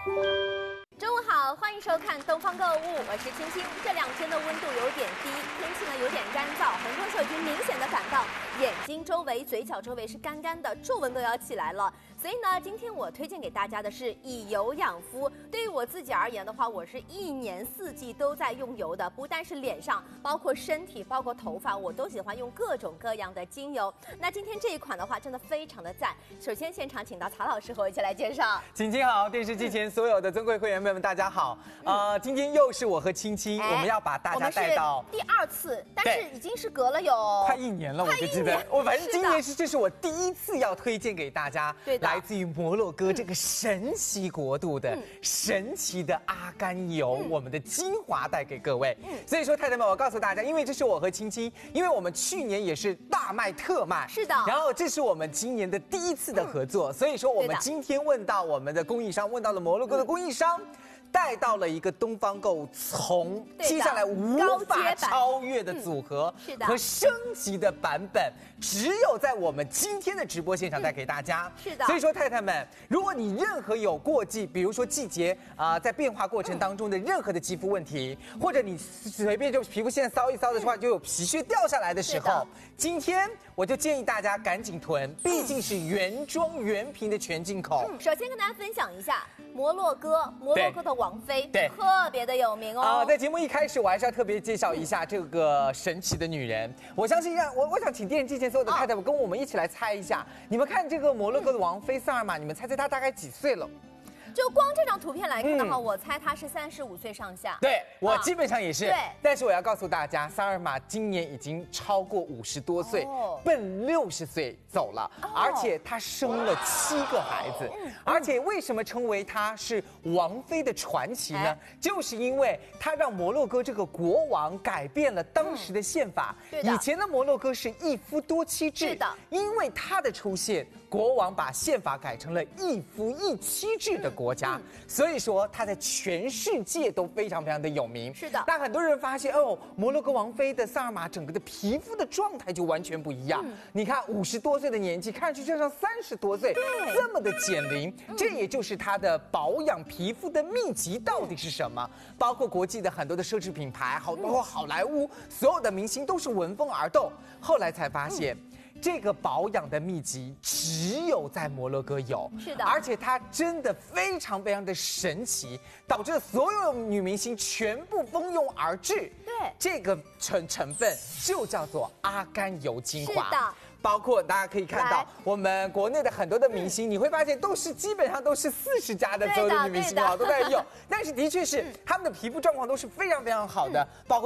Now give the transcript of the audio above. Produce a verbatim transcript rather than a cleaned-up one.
中午好，欢迎收看《东方购物》，我是青青。这两天的温度有点低，天气呢有点干燥，很多人已经明显的感到眼睛周围、嘴角周围是干干的，皱纹都要起来了。所以呢，今天我推荐给大家的是以油养肤。对于我自己而言的话，我是一年四季都在用油的，不但是脸上，包括身体，包括头发，我都喜欢用各种各样的精油。那今天这一款的话，真的非常的赞。首先现场请到曹老师和我一起来介绍。 青青好，电视机前所有的尊贵会员朋友们，大家好。呃，今天又是我和青青，我们要把大家带到第二次，但是已经是隔了有快一年了，我就记得，我反正今年是这是我第一次要推荐给大家， 对的。 来自于摩洛哥这个神奇国度的神奇的阿甘油，我们的精华带给各位。所以说，太太们，我告诉大家，因为这是我和青青，因为我们去年也是大卖特卖， 是的。 然后这是我们今年的第一次的合作，所以说我们今天问到我们的供应商，问到了摩洛哥的供应商。带到了一个东方购物从接下来无法超越的组合和升级的版本，只有在我们今天的直播现场带给大家。 是的， 所以说太太们，如果你任何有过季，比如说季节啊、呃、在变化过程当中的任何的肌肤问题，或者你随便就皮肤现在搔一搔的话就有皮屑掉下来的时候，今天我就建议大家赶紧囤，毕竟是原装原瓶的全进口。 嗯、首先跟大家分享一下摩洛哥，摩洛哥的王妃， 对， 特别的有名哦。 啊、呃，在节目一开始，我还是要特别介绍一下这个神奇的女人。我相信让我，我想请电视机前所有的太太们跟我们一起来猜一下，你们看这个摩洛哥的王妃萨尔玛，你们猜猜她大概几岁了？ 就光这张图片来看的话，嗯、我猜她是三十五岁上下。 对，我基本上也是。 对， 但是我要告诉大家，萨尔玛今年已经超过五十多岁，哦、奔六十岁走了，哦、而且她生了七个孩子。嗯、而且为什么称为她是王妃的传奇呢？哎、就是因为她让摩洛哥这个国王改变了当时的宪法。嗯、以前的摩洛哥是一夫多妻制， 是的。因为她的出现，国王把宪法改成了一夫一妻制的国家。国家，嗯、所以说他在全世界都非常非常的有名。 是的， 但很多人发现哦，摩洛哥王妃的萨尔玛整个的皮肤的状态就完全不一样。嗯、你看五十多岁的年纪，看上去就像三十多岁，这么的减龄。嗯、这也就是他的保养皮肤的秘籍到底是什么？嗯、包括国际的很多的奢侈品牌，好多好莱坞，所有的明星都是闻风而动。后来才发现。嗯这个保养的秘籍只有在摩洛哥有， 是的， 而且它真的非常非常的神奇，导致所有女明星全部蜂拥而至。 对， 这个成成分就叫做阿甘油精华。 是的。 包括大家可以看到，我们国内的很多的明星，你会发现都是基本上都是四十加的所有的女明星啊都在用，但是的确是她们的皮肤状况都是非常非常好的，包括。